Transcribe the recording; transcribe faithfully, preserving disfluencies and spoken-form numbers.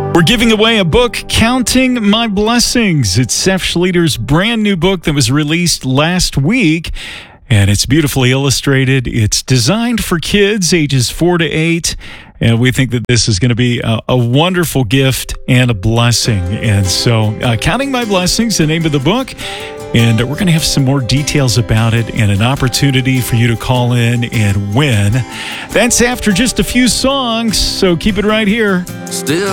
We're giving away a book, Counting My Blessings. It's Seth Schlueter's brand new book that was released last week, and it's beautifully illustrated. It's designed for kids ages four to eight, and we think that this is going to be a, a wonderful gift and a blessing. And so, uh, Counting My Blessings, the name of the book, and we're going to have some more details about it and an opportunity for you to call in and win. That's after just a few songs, so keep it right here. Still